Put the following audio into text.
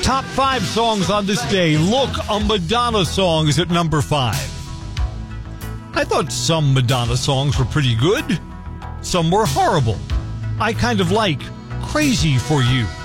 Top 5 songs on this day. Look, a Madonna song is at number 5. I thought some Madonna songs were pretty good. Some were horrible. I kind of like Crazy for You.